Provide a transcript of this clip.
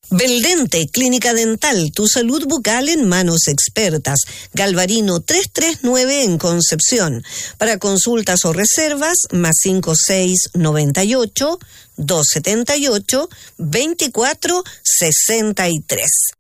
Beldente, Clínica Dental, tu salud bucal en manos expertas. Galvarino 339 en Concepción. Para consultas o reservas, +56 98 278 24 63.